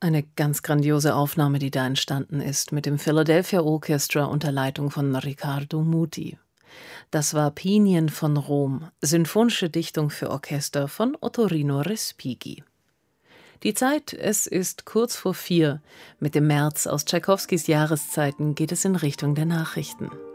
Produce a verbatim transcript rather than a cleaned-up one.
Eine ganz grandiose Aufnahme, die da entstanden ist, mit dem Philadelphia Orchestra unter Leitung von Riccardo Muti. Das war Pinien von Rom, sinfonische Dichtung für Orchester von Ottorino Respighi. Die Zeit, es ist kurz vor vier. Mit dem März aus Tschaikowskis Jahreszeiten geht es in Richtung der Nachrichten.